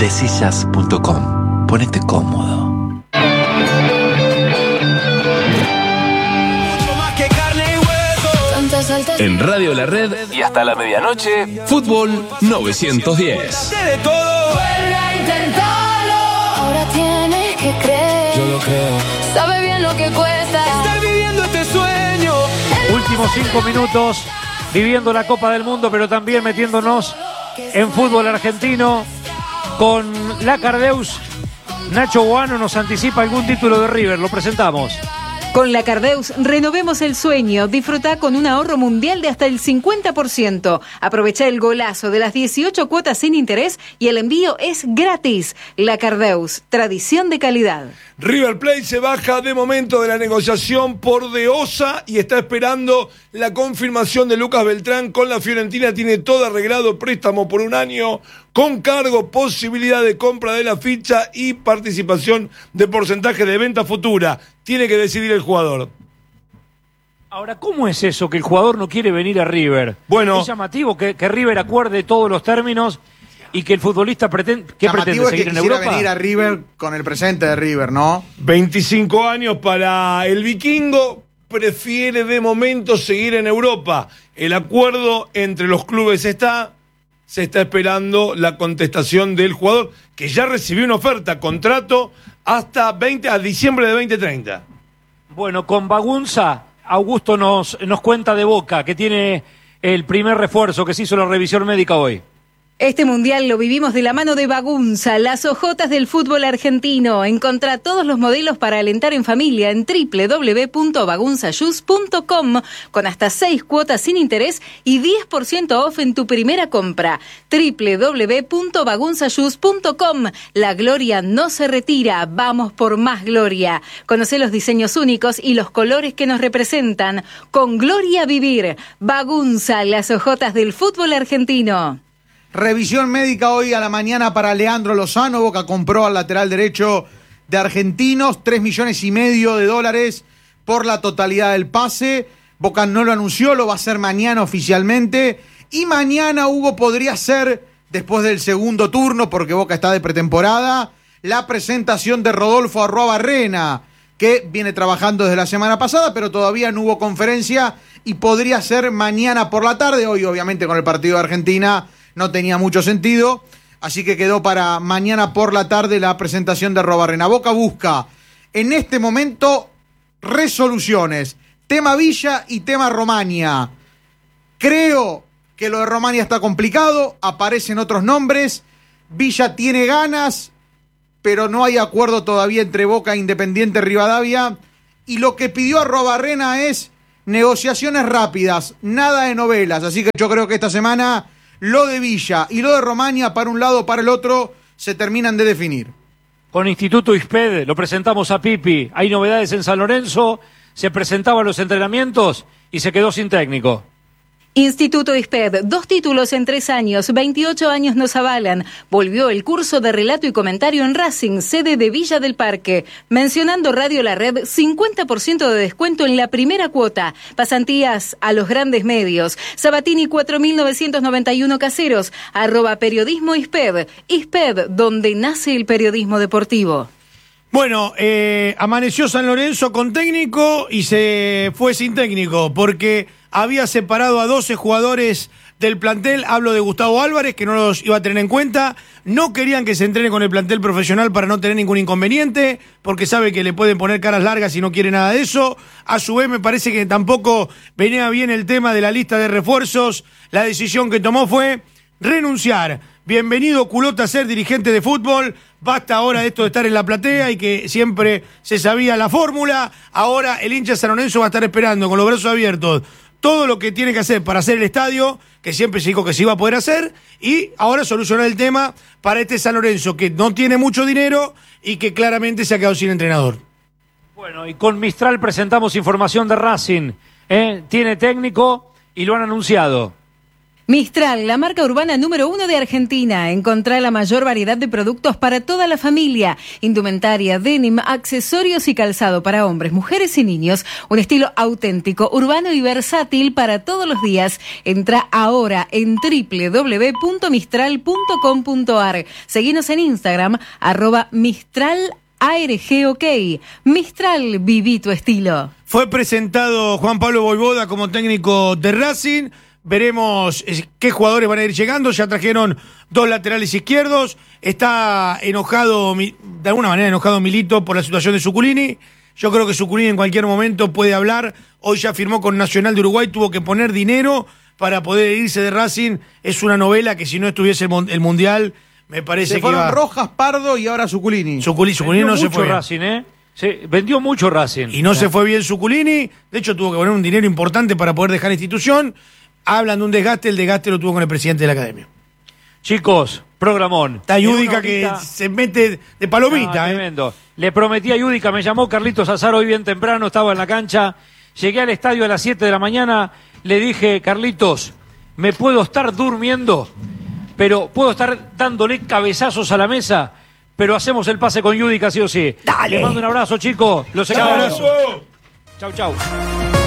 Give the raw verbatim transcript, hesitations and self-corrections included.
de sillas punto com. Ponete cómodo. En Radio La Red y hasta la medianoche, Fútbol novecientos diez. De todo. Vuelve a intentarlo. Ahora tienes que creer. Yo lo creo. Sabe bien lo que cuesta Estar viviendo este sueño. Últimos cinco minutos, viviendo la Copa del Mundo, pero también metiéndonos en fútbol argentino. Con la Cardeus, Nacho Guano nos anticipa algún título de River. Lo presentamos. Con la Cardeus, renovemos el sueño. Disfruta con un ahorro mundial de hasta el cincuenta por ciento. Aprovecha el golazo de las dieciocho cuotas sin interés y el envío es gratis. La Cardeus, tradición de calidad. River Plate se baja de momento de la negociación por De Osa y está esperando la confirmación de Lucas Beltrán con la Fiorentina. Tiene todo arreglado, préstamo por un año, con cargo, posibilidad de compra de la ficha y participación de porcentaje de venta futura. Tiene que decidir el jugador. Ahora, ¿cómo es eso que el jugador no quiere venir a River? Bueno, es llamativo que, que River acuerde todos los términos y que el futbolista pretende, ¿qué pretende? Es ¿Seguir que en quisiera Europa? venir a River con el presente de River, ¿no? veinticinco años para el vikingo, prefiere de momento seguir en Europa. El acuerdo entre los clubes está, se está esperando la contestación del jugador, que ya recibió una oferta, contrato hasta veinte, a diciembre de veinte treinta. Bueno, con Bagunza, Augusto nos, nos cuenta de Boca, que tiene el primer refuerzo, que se hizo la revisión médica hoy. Este mundial lo vivimos de la mano de Bagunza, las ojotas del fútbol argentino. Encontrá todos los modelos para alentar en familia en doble u doble u doble u punto bagunza shoes punto com con hasta seis cuotas sin interés y diez por ciento off en tu primera compra. doble u doble u doble u punto bagunza shoes punto com. La gloria no se retira, vamos por más gloria. Conocé los diseños únicos y los colores que nos representan. Con gloria vivir. Bagunza, las ojotas del fútbol argentino. Revisión médica hoy a la mañana para Leandro Lozano. Boca compró al lateral derecho de Argentinos, tres millones y medio de dólares por la totalidad del pase. Boca no lo anunció, lo va a hacer mañana oficialmente. Y mañana, Hugo, podría ser, después del segundo turno, porque Boca está de pretemporada, la presentación de Rodolfo Arruabarrena, que viene trabajando desde la semana pasada, pero todavía no hubo conferencia y podría ser mañana por la tarde. Hoy, obviamente, con el partido de Argentina no tenía mucho sentido, así que quedó para mañana por la tarde la presentación de Arruabarrena. Boca busca en este momento resoluciones, tema Villa y tema Romania. Creo que lo de Romania está complicado, aparecen otros nombres, Villa tiene ganas, pero no hay acuerdo todavía entre Boca e Independiente Rivadavia, y lo que pidió Arruabarrena es negociaciones rápidas, nada de novelas, así que yo creo que esta semana lo de Villa y lo de Romania, para un lado o para el otro, se terminan de definir. Con Instituto ISPED lo presentamos a Pipi. Hay novedades en San Lorenzo, se presentaban los entrenamientos y se quedó sin técnico. Instituto ISPED, dos títulos en tres años, veintiocho años nos avalan. Volvió el curso de relato y comentario en Racing, sede de Villa del Parque. Mencionando Radio La Red, cincuenta por ciento de descuento en la primera cuota. Pasantías a los grandes medios. Sabatini cuatro mil novecientos noventa y uno Caseros, arroba periodismo ISPED. ISPED, donde nace el periodismo deportivo. Bueno, eh, amaneció San Lorenzo con técnico y se fue sin técnico, porque había separado a doce jugadores del plantel. Hablo de Gustavo Álvarez, que no los iba a tener en cuenta. No querían que se entrene con el plantel profesional para no tener ningún inconveniente, porque sabe que le pueden poner caras largas y no quiere nada de eso. A su vez, me parece que tampoco venía bien el tema de la lista de refuerzos. La decisión que tomó fue renunciar. Bienvenido, culota, a ser dirigente de fútbol. Basta ahora de esto de estar en la platea y que siempre se sabía la fórmula. Ahora el hincha San Lorenzo va a estar esperando con los brazos abiertos todo lo que tiene que hacer para hacer el estadio, que siempre se dijo que se iba a poder hacer, y ahora solucionar el tema para este San Lorenzo, que no tiene mucho dinero y que claramente se ha quedado sin entrenador. Bueno, y con Mistral presentamos información de Racing. ¿eh? Tiene técnico y lo han anunciado. Mistral, la marca urbana número uno de Argentina. Encontrá la mayor variedad de productos para toda la familia. Indumentaria, denim, accesorios y calzado para hombres, mujeres y niños. Un estilo auténtico, urbano y versátil para todos los días. Entra ahora en doble u doble u doble u punto mistral punto com punto a r. Seguinos en Instagram, arroba Mistral A R G OK. Mistral, viví tu estilo. Fue presentado Juan Pablo Vojvoda como técnico de Racing. Veremos qué jugadores van a ir llegando. Ya trajeron dos laterales izquierdos. Está enojado, de alguna manera enojado Milito por la situación de Zuculini. Yo creo que Zuculini en cualquier momento puede hablar. Hoy ya firmó con Nacional de Uruguay, tuvo que poner dinero para poder irse de Racing. Es una novela que si no estuviese el Mundial, me parece se que fueron iba... Rojas, Pardo y ahora Zuculini. Zuculini, Zuculini no se fue bien. Racing, ¿eh? Se vendió mucho Racing. Y no se fue bien Zuculini. De hecho, tuvo que poner un dinero importante para poder dejar la institución. Hablan de un desgaste, el desgaste lo tuvo con el presidente de la academia. Chicos, programón. Está Yudica que se mete de palomita. Ah, eh. tremendo. Le prometí a Yudica, me llamó Carlitos Azar hoy bien temprano, estaba en la cancha. Llegué al estadio a las siete de la mañana, le dije, Carlitos, me puedo estar durmiendo, pero puedo estar dándole cabezazos a la mesa, pero hacemos el pase con Yudica sí o sí. Dale. Le mando un abrazo, chicos. Los ¡Abrazo! Chau, chau.